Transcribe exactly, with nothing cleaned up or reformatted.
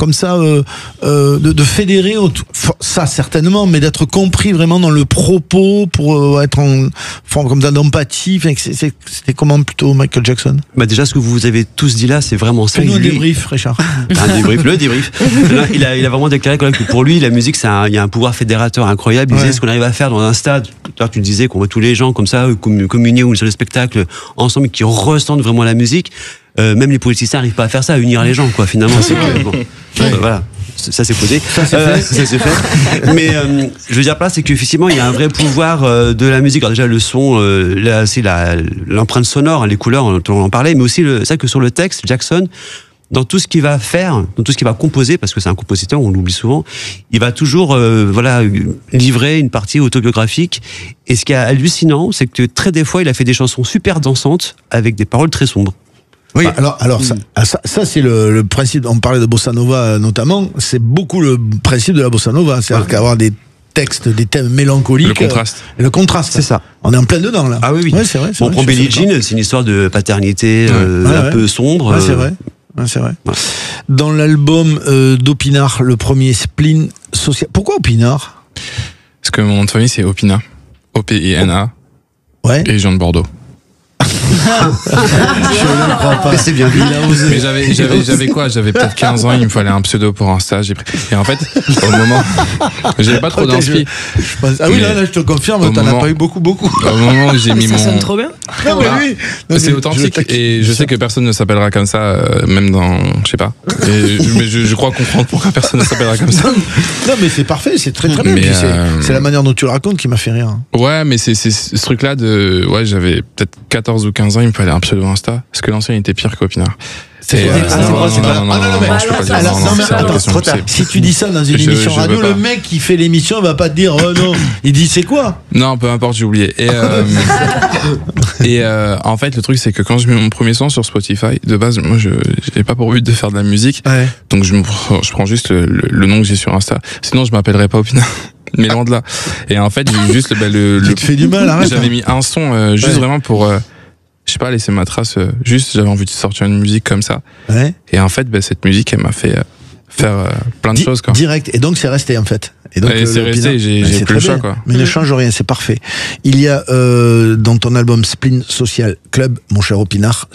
comme ça, euh, euh, de, de fédérer autour, ça certainement, mais d'être compris vraiment dans le propos pour euh, être en forme comme ça d'empathie. Enfin, c'est, c'est, c'était comment plutôt Michael Jackson? Bah déjà, ce que vous avez tous dit là, c'est vraiment ça. Fais-nous un débrief, Richard. Un débrief, le débrief. Là, il a, il a vraiment déclaré quand même que pour lui, la musique, c'est un, il y a un pouvoir fédérateur incroyable. Il ouais. disait ce qu'on arrive à faire dans un stade. Toi, tu disais qu'on voit tous les gens comme ça communier ou sur le spectacle ensemble, qui ressentent vraiment la musique. Euh, même les politiciens n'arrivent pas à faire ça, à unir les gens, quoi. Finalement, c'est que, bon, ouais. euh, voilà. Ça s'est posé. Ça s'est euh, fait. Ça s'est fait. Mais euh, je veux dire par là, c'est qu'effectivement, il y a un vrai pouvoir euh, de la musique. Alors déjà, le son, euh, là, c'est la, l'empreinte sonore, les couleurs, on en parlait, mais aussi le, ça que sur le texte, Jackson, dans tout ce qu'il va faire, dans tout ce qu'il va composer, parce que c'est un compositeur, on l'oublie souvent, il va toujours, euh, voilà, livrer une partie autobiographique. Et ce qui est hallucinant, c'est que très des fois, il a fait des chansons super dansantes avec des paroles très sombres. Oui, alors, alors ça, ça, ça c'est le, le principe. On parlait de bossa nova notamment. C'est beaucoup le principe de la bossa nova, c'est-à-dire ouais. qu'avoir des textes, des thèmes mélancoliques. Le contraste. Euh, le contraste, c'est ça. On est en plein dedans là. Ah oui, oui. Ouais, c'est vrai. C'est bon, vrai, on prend Billie Jean, c'est une histoire de paternité ouais. euh, ouais, un ouais. peu sombre. Ouais, c'est vrai. Ouais, c'est vrai. Ouais. Dans l'album euh, d'Opinard, le premier Spleen social. Pourquoi Opinard? Parce que mon nom de famille c'est Opina, O P I N A. Ouais. Et Jean de Bordeaux. Je ne crois pas. Mais c'est bien vu. Mais j'avais, j'avais, j'avais quoi? J'avais peut-être quinze ans, il me fallait un pseudo pour un stage. Et en fait, au moment, j'avais pas trop d'inspi. Ah oui, là, là, je te confirme, t'en moment, as pas eu beaucoup, beaucoup. Au moment où j'ai mis ça mon. Ça sonne trop bien. Non, mais oui. Non, c'est authentique. Je et je sais que personne ne s'appellera comme ça, euh, même dans, je sais pas. Et, mais je, je crois comprendre pourquoi personne ne s'appellera comme ça. Non, mais c'est parfait, c'est très très bien. Mais c'est, euh... c'est la manière dont tu le racontes qui m'a fait rire. Ouais, mais c'est, c'est ce truc-là de, ouais, j'avais peut-être quatorze ou quinze ans, il me fallait un pseudo Insta, parce que l'ancien était pire qu'Opinard. C'est euh, ah, non, non, c'est non, pas... non, non, ah, non, non, mais non, je peux pas dire alors, non, non, mais c'est attends, trop tard. Si tu dis ça dans une je, émission je radio, le mec qui fait l'émission, il va pas te dire oh non, il dit c'est quoi? Non, peu importe, j'ai oublié. Et, euh, et euh, en fait, le truc, c'est que quand je mets mon premier son sur Spotify, de base, moi, je j'ai pas pour but de faire de la musique, ouais. donc je, me, je prends juste le, le, le nom que j'ai sur Insta. Sinon, je m'appellerais pas Opina. Mais loin de là. Et en fait, j'ai juste bah, le, le. Tu te fais du mal, arrête. J'avais mis un son euh, juste ouais. vraiment pour. Euh, je sais pas, laisser ma trace, euh, juste j'avais envie de sortir une musique comme ça. Ouais. Et en fait, bah, cette musique, elle m'a fait euh, faire euh, plein de Di- choses. Quoi. Direct, et donc c'est resté en fait. Et donc ouais, c'est resté, j'ai, j'ai plus le choix. Quoi. Mais ne change rien, c'est parfait. Il y a euh, dans ton album Spleen Social Club, mon cher Opinard,